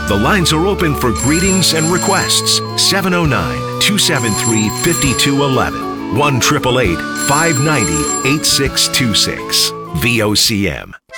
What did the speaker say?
The lines are open for greetings and requests. 709-273-5211. 1-888-590-8626. VOCM.